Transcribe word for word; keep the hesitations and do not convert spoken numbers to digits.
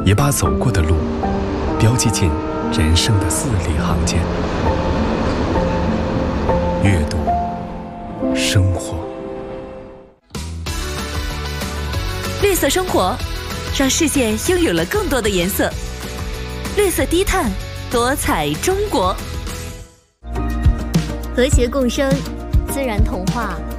也把走过的路标记进人生的字里行间。阅读，生活。 绿色生活，让世界拥有了更多的颜色。绿色低碳，多彩中国。 和谐共生，自然童话。